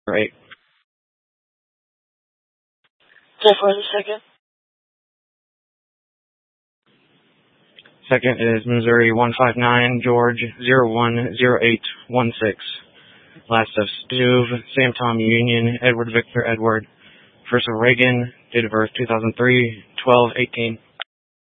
Right. Definitely the second. Second is Missouri 159 George 010816. Last of Stuve, Sam Tom Union, Edward Victor Edward. First of Reagan, date of birth 2003, 12/18.